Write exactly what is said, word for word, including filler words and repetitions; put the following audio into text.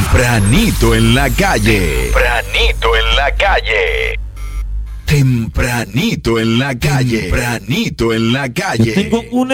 Tempranito en la calle. Tempranito en la calle. Tempranito en la calle. Tempranito en la calle. Yo tengo una